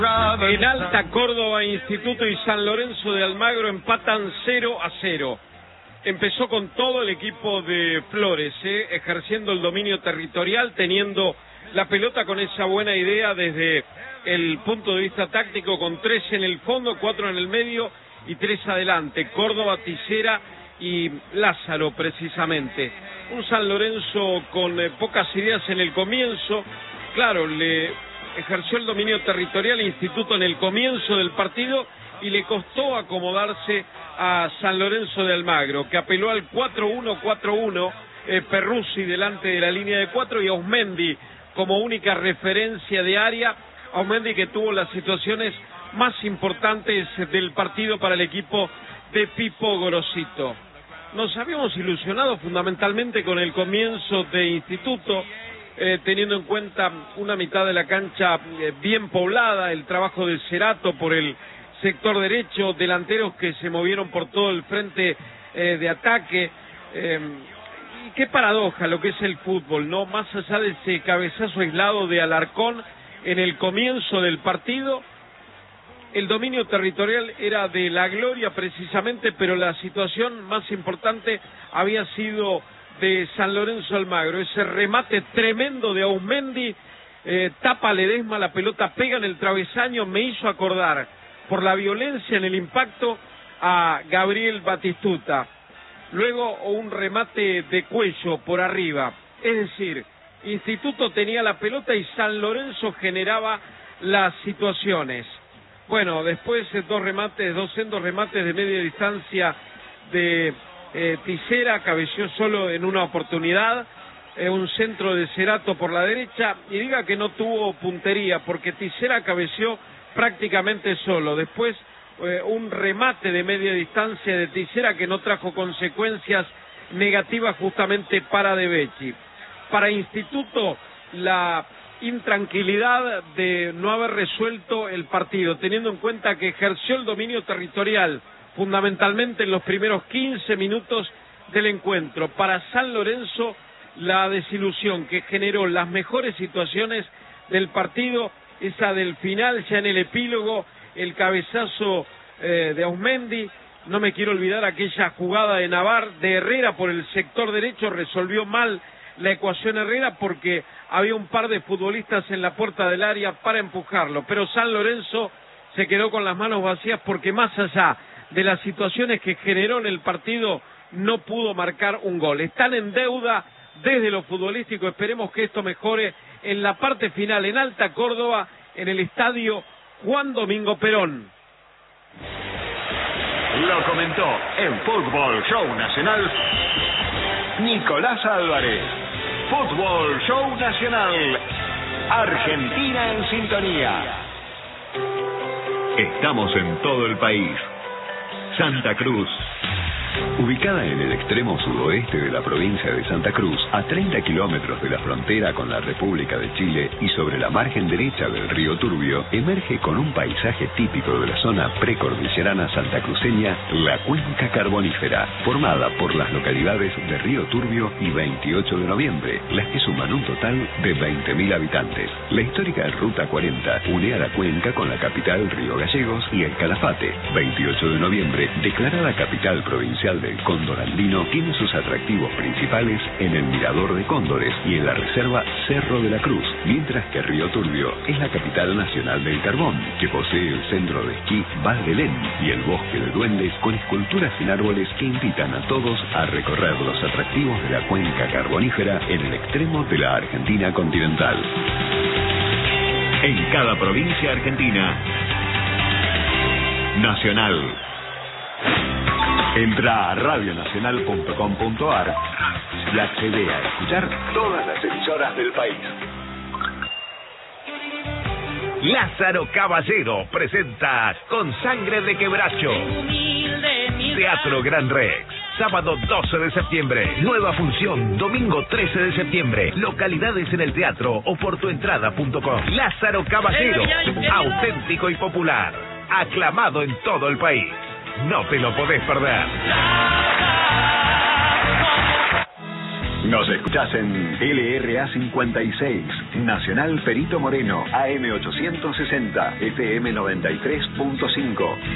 En Alta Córdoba, Instituto y San Lorenzo de Almagro empatan 0-0. Empezó con todo el equipo de Flores, ejerciendo el dominio territorial, teniendo la pelota con esa buena idea desde el punto de vista táctico, con 3 en el fondo, 4 en el medio y 3 adelante. Córdoba, Tisera y Lázaro, precisamente. Un San Lorenzo con pocas ideas en el comienzo. Claro, le ejerció el dominio territorial Instituto en el comienzo del partido y le costó acomodarse a San Lorenzo de Almagro, que apeló al 4-1-4-1, Perruzzi delante de la línea de 4 y Ausmendi como única referencia de área. Ausmendi que tuvo las situaciones más importantes del partido para el equipo de Pipo Gorosito. Nos habíamos ilusionado fundamentalmente con el comienzo de Instituto, teniendo en cuenta una mitad de la cancha bien poblada, el trabajo de Cerato por el sector derecho, delanteros que se movieron por todo el frente de ataque. Y qué paradoja lo que es el fútbol, ¿no? Más allá de ese cabezazo aislado de Alarcón en el comienzo del partido, el dominio territorial era de la Gloria precisamente, pero la situación más importante había sido de San Lorenzo Almagro. Ese remate tremendo de Ausmendi, tapa Ledesma, la pelota pega en el travesaño, me hizo acordar por la violencia en el impacto a Gabriel Batistuta. Luego un remate de cuello por arriba. Es decir, Instituto tenía la pelota y San Lorenzo generaba las situaciones. Bueno, después dos sendos remates de media distancia de Tisera, cabeció solo en una oportunidad, un centro de Cerato por la derecha, y diga que no tuvo puntería, porque Tisera cabeció prácticamente solo. Después un remate de media distancia de Tisera que no trajo consecuencias negativas justamente para De Becchi. Para Instituto, la intranquilidad de no haber resuelto el partido, teniendo en cuenta que ejerció el dominio territorial fundamentalmente en los primeros 15 minutos del encuentro. Para San Lorenzo, la desilusión que generó las mejores situaciones del partido, esa del final, ya en el epílogo, el cabezazo de Ausmendi. No me quiero olvidar aquella jugada de Navar, de Herrera por el sector derecho, resolvió mal la ecuación Herrera porque había un par de futbolistas en la puerta del área para empujarlo, pero San Lorenzo se quedó con las manos vacías porque más allá de las situaciones que generó en el partido no pudo marcar un gol. Están en deuda desde lo futbolístico, esperemos que esto mejore en la parte final en Alta Córdoba, en el estadio Juan Domingo Perón. Lo comentó en Fútbol Show Nacional Nicolás Álvarez. Fútbol Show Nacional, Argentina en sintonía. Estamos en todo el país. Santa Cruz. Ubicada en el extremo sudoeste de la provincia de Santa Cruz, a 30 kilómetros de la frontera con la República de Chile y sobre la margen derecha del río Turbio, emerge con un paisaje típico de la zona precordillerana santacruceña, la Cuenca Carbonífera, formada por las localidades de Río Turbio y 28 de Noviembre, las que suman un total de 20.000 habitantes. La histórica Ruta 40 une a la cuenca con la capital Río Gallegos y el Calafate. 28 de Noviembre, declarada capital provincial del cóndor andino, tiene sus atractivos principales en el Mirador de Cóndores y en la reserva Cerro de la Cruz, mientras que Río Turbio es la capital nacional del carbón, que posee el centro de esquí Val de Lén y el bosque de duendes con esculturas sin árboles que invitan a todos a recorrer los atractivos de la cuenca carbonífera en el extremo de la Argentina continental. En cada provincia argentina, Nacional. Entra a radionacional.com.ar y accede a escuchar todas las emisoras del país. Lázaro Caballero presenta Con Sangre de Quebracho. Teatro Gran Rex. Sábado 12 de septiembre. Nueva función, domingo 13 de septiembre. Localidades en el teatro o por tuentrada.com. Lázaro Caballero, auténtico y popular. Aclamado en todo el país. No te lo podés perder. Nos escuchás en LRA 56, Nacional Perito Moreno, AM 860, FM 93.5,